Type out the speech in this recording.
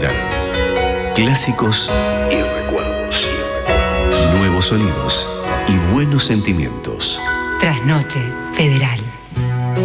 Federal. Clásicos y recuerdos. Nuevos sonidos y buenos sentimientos. Trasnoche Federal.